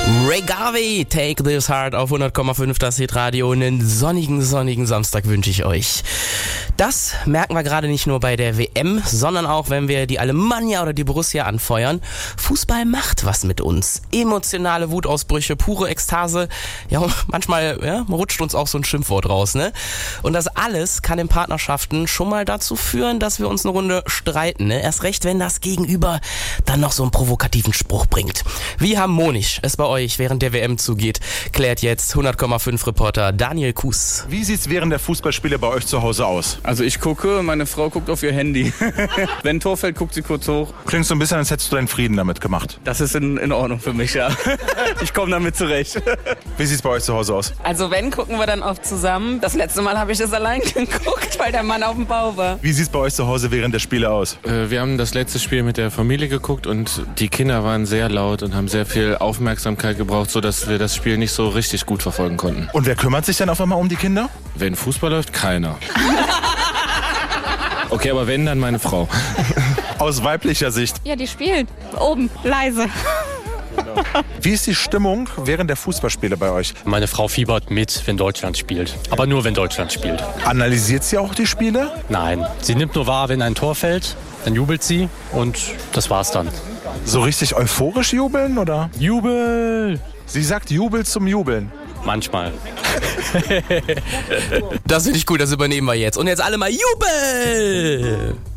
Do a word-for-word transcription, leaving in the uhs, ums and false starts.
Ray Garvey, Take This Heart auf hundert Komma fünf, das Hitradio. Einen sonnigen, sonnigen Samstag wünsche ich euch. Das merken wir gerade nicht nur bei der W M, sondern auch, wenn wir die Alemannia oder die Borussia anfeuern. Fußball macht was mit uns. Emotionale Wutausbrüche, pure Ekstase. Ja, und manchmal ja, rutscht uns auch so ein Schimpfwort raus, ne? Und das alles kann in Partnerschaften schon mal dazu führen, dass wir uns eine Runde streiten, ne? Erst recht, wenn das Gegenüber dann noch so einen provokativen Spruch bringt. Wie harmonisch es bei euch während der W M zugeht, klärt jetzt hundert Komma fünf Reporter Daniel Kuss. Wie sieht's während der Fußballspiele bei euch zu Hause aus? Also ich gucke, meine Frau guckt auf ihr Handy. Wenn ein Tor fällt, guckt sie kurz hoch. Klingt so ein bisschen, als hättest du deinen Frieden damit gemacht. Das ist in, in Ordnung für mich, ja. Ich komme damit zurecht. Wie sieht's bei euch zu Hause aus? Also wenn, gucken wir dann oft zusammen. Das letzte Mal habe ich das allein geguckt, weil der Mann auf dem Bau war. Wie sieht's bei euch zu Hause während der Spiele aus? Äh, wir haben das letzte Spiel mit der Familie geguckt und die Kinder waren sehr laut und haben sehr viel Aufmerksamkeit gebraucht, sodass wir das Spiel nicht so richtig gut verfolgen konnten. Und wer kümmert sich dann auf einmal um die Kinder? Wenn Fußball läuft, keiner. Okay, aber wenn, dann meine Frau. Aus weiblicher Sicht. Ja, die spielt. Oben, leise. Wie ist die Stimmung während der Fußballspiele bei euch? Meine Frau fiebert mit, wenn Deutschland spielt. Aber nur, wenn Deutschland spielt. Analysiert sie auch die Spiele? Nein, sie nimmt nur wahr, wenn ein Tor fällt, dann jubelt sie und das war's dann. So richtig euphorisch jubeln, oder? Jubel! Sie sagt Jubel zum Jubeln. Manchmal. Das finde ich cool, das übernehmen wir jetzt. Und jetzt alle mal Jubel!